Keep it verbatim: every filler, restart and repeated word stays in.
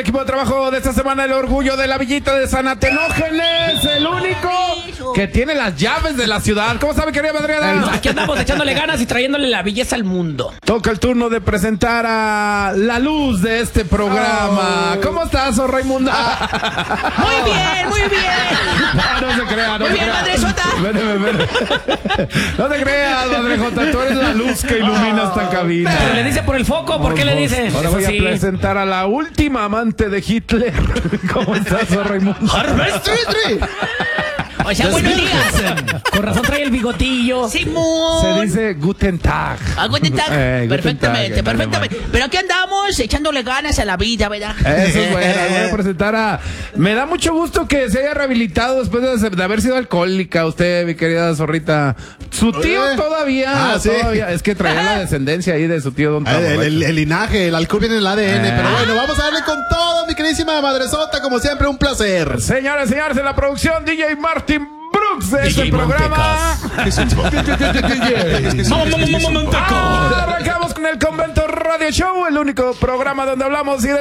equipo de trabajo de esta semana, el orgullo de la villita de San Atenógenes, el único que tiene las llaves de la ciudad. ¿Cómo sabe, querida Adriana? Aquí andamos echándole ganas y trayéndole la belleza al mundo. Toca el turno de presentar a la luz de este programa. Oh. ¿Cómo estás, oh Raimunda? Ah. Muy bien, muy bien. No, no se crea, no muy se bien, crea. Madre Jota. Vene, vene. No te creas, Madre Jota, tú eres la luz que ilumina esta cabina. Pero le dice por el foco, ¿por qué le dice? Ahora Eso voy sí. a presentar a la última amante de Hitler. ¿Cómo estás, oh Raimundo? O sea, buenos días. Con razón trae el bigotillo. Simón. Se dice Guten Tag. Ah, Guten Tag. Eh, perfectamente, Guten Tag, perfectamente. Pero aquí andamos echándole ganas a la vida, ¿verdad? Eso es bueno. Voy a presentar a... Me da mucho gusto que se haya rehabilitado después de, de haber sido alcohólica usted, mi querida zorrita. Su tío Oye. todavía, Ah, sí. todavía. Es que traía la descendencia ahí de su tío Don El, Tavo. el- el linaje, el alcohol viene en el A D N. Eh. Pero bueno, vamos a darle con todo, mi queridísima madresota. Como siempre, un placer. Señores, señores, en la producción, D J Martin Brooks de este D J programa. Manteca. Arrancamos con el Convento Radio Show, el único programa donde hablamos y de